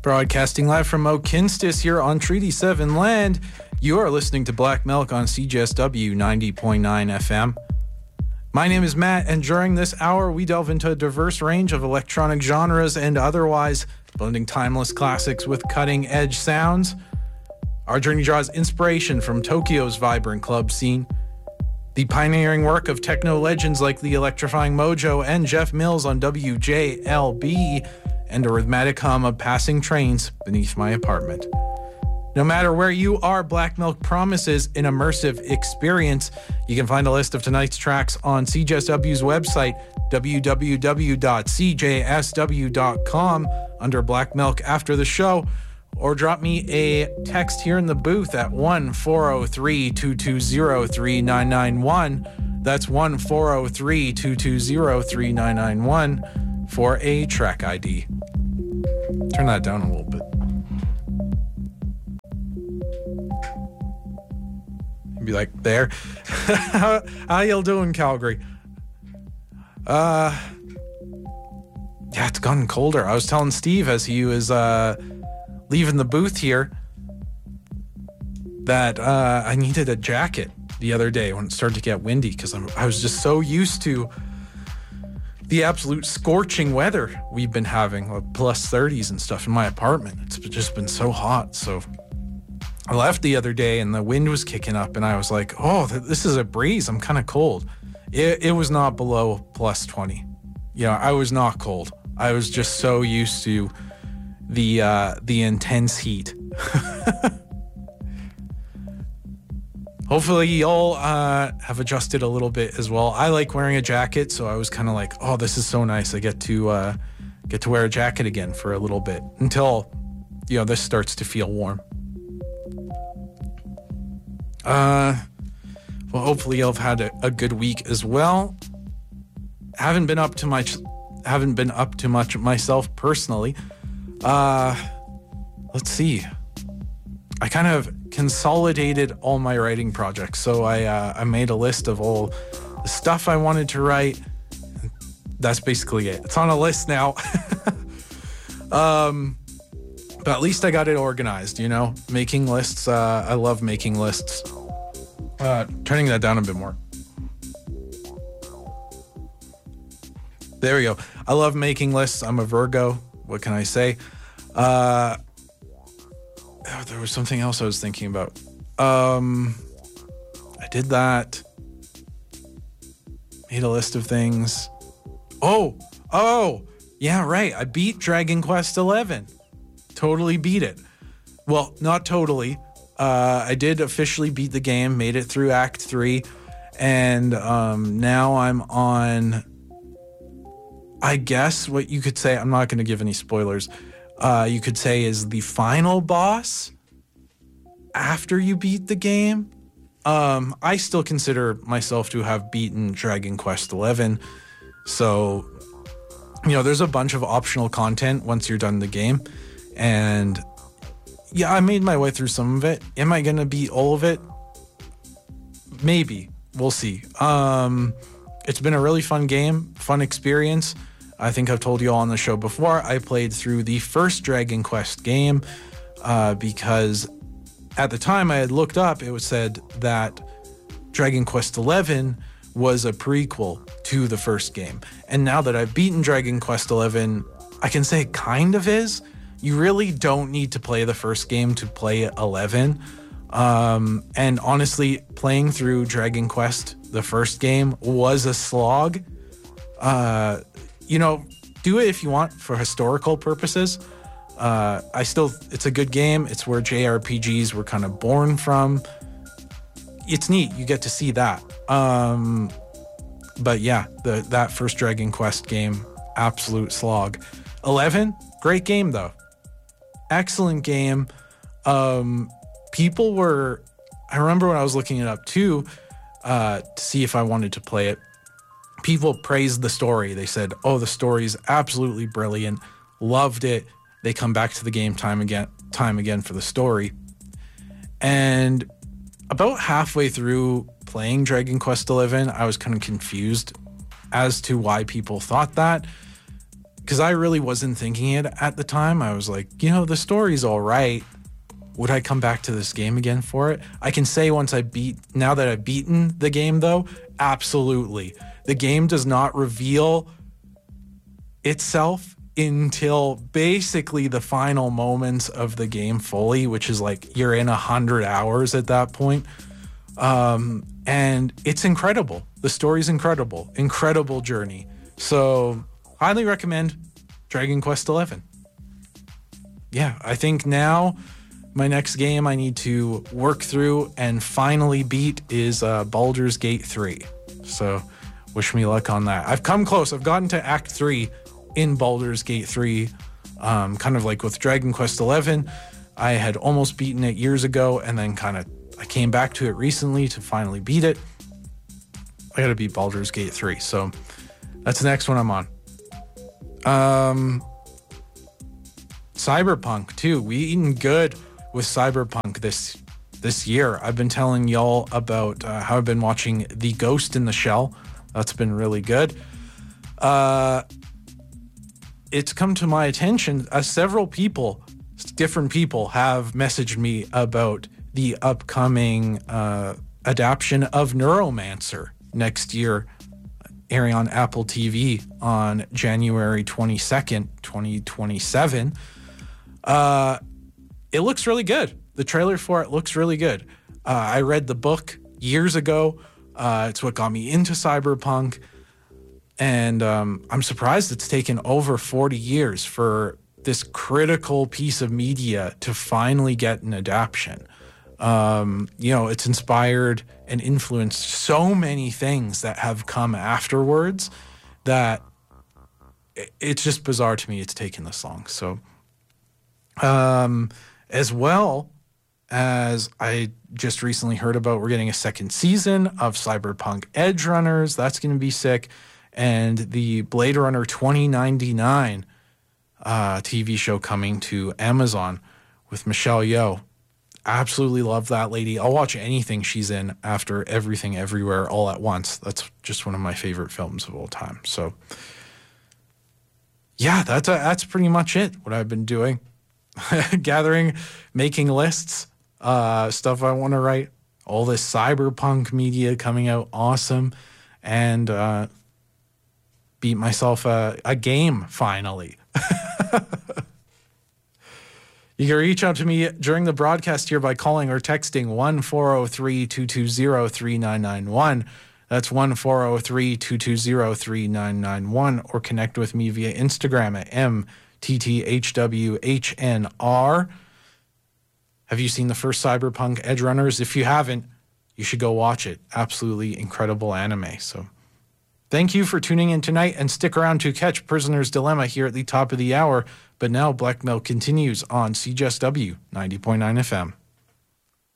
Broadcasting live from Okinstis here on Treaty 7 land. You are listening to Black Milk on CJSW 90.9 FM. My name is Matt, and during this hour, we delve into a diverse range of electronic genres and otherwise, blending timeless classics with cutting-edge sounds. Our journey draws inspiration from Tokyo's vibrant club scene, the pioneering work of techno legends like the electrifying Mojo and Jeff Mills on WJLB, and a rhythmic hum of passing trains beneath my apartment. No matter where you are, Black Milk promises an immersive experience. You can find a list of tonight's tracks on CJSW's website, www.cjsw.com, under Black Milk after the show, or drop me a text here in the booth at 1-403-220-3991. That's 1-403-220-3991 for a track ID. Turn that down a little bit. Be like, there. How y'all doing, Calgary? Yeah, it's gotten colder. I was telling Steve as he was leaving the booth here that I needed a jacket the other day when it started to get windy, because I was just so used to the absolute scorching weather we've been having, like plus 30s and stuff in my apartment. It's just been so hot. So I left the other day and the wind was kicking up and I was like, oh, this is a breeze. I'm kind of cold. It was not below plus 20. You know, I was not cold. I was just so used to the intense heat. Hopefully y'all have adjusted a little bit as well. I like wearing a jacket, so I was kind of like, oh, this is so nice. I get to wear a jacket again for a little bit until, you know, this starts to feel warm. Well, hopefully y'all have had a good week as well. Haven't been up to much myself personally. Let's see. I kind of consolidated all my writing projects. So I made a list of all the stuff I wanted to write. That's basically it. It's on a list now. But at least I got it organized, you know, making lists. I love making lists. Turning that down a bit more. There we go. I love making lists. I'm a Virgo. What can I say? There was something else I was thinking about. I did that. Made a list of things. Oh, yeah, right. I beat Dragon Quest XI. Totally beat it. Well, not totally. I did officially beat the game, made it through Act 3, and now I'm on, I guess what you could say, I'm not going to give any spoilers, you could say is the final boss after you beat the game. I still consider myself to have beaten Dragon Quest XI, so, you know, there's a bunch of optional content once you're done the game, and yeah, I made my way through some of it. Am I going to beat all of it? Maybe. We'll see. It's been a really fun game, fun experience. I think I've told you all on the show before, I played through the first Dragon Quest game because at the time I had looked up, it was said that Dragon Quest XI was a prequel to the first game. And now that I've beaten Dragon Quest XI, I can say it kind of is. You really don't need to play the first game to play 11. And honestly, playing through Dragon Quest, the first game, was a slog. You know, do it if you want for historical purposes. It's a good game. It's where JRPGs were kind of born from. It's neat. You get to see that. But yeah, that first Dragon Quest game, absolute slog. 11, great game though. Excellent game. People were, I remember when I was looking it up too, to see if I wanted to play it, people praised the story. They said, oh, the story is absolutely brilliant. Loved it. They come back to the game time again for the story. And about halfway through playing Dragon Quest XI, I was kind of confused as to why people thought that. because I really wasn't thinking it at the time. I was like, the story's all right. Would I come back to this game again for it? I can say now that I've beaten the game though, absolutely. The game does not reveal itself until basically the final moments of the game fully, which is like you're in 100 hours at that point. And it's incredible. The story's incredible journey. So highly recommend Dragon Quest XI. Yeah, I think now my next game I need to work through and finally beat is Baldur's Gate 3. So wish me luck on that. I've come close. I've gotten to Act 3 in Baldur's Gate 3, kind of like with Dragon Quest XI. I had almost beaten it years ago, and then I came back to it recently to finally beat it. I gotta beat Baldur's Gate 3, so that's the next one I'm on. Cyberpunk too. We eaten good with Cyberpunk this year. I've been telling y'all about how I've been watching The Ghost in the Shell. That's been really good. It's come to my attention as different people have messaged me about the upcoming adaptation of Neuromancer next year, airing on Apple TV on January 22nd, 2027. It looks really good. The trailer for it looks really good. I read the book years ago. It's what got me into Cyberpunk. And I'm surprised it's taken over 40 years for this critical piece of media to finally get an adaptation. It's inspired and influenced so many things that have come afterwards that it's just bizarre to me it's taken this long. So, as well as I just recently heard about, we're getting a second season of Cyberpunk Edgerunners. That's going to be sick. And the Blade Runner 2099 TV show coming to Amazon with Michelle Yeoh. Absolutely love that lady. I'll watch anything she's in after Everything Everywhere All at Once. That's just one of my favorite films of all time. So, yeah, that's pretty much it. What I've been doing, gathering, making lists, stuff I want to write. All this cyberpunk media coming out, awesome, and beat myself a game finally. You can reach out to me during the broadcast here by calling or texting 1-403-220-3991. That's 1-403-220-3991, or connect with me via Instagram at MTTHWHNR. Have you seen the first Cyberpunk Edgerunners? If you haven't, you should go watch it. Absolutely incredible anime. So thank you for tuning in tonight, and stick around to catch Prisoner's Dilemma here at the top of the hour. But now Black Milk continues on CJSW 90.9 FM.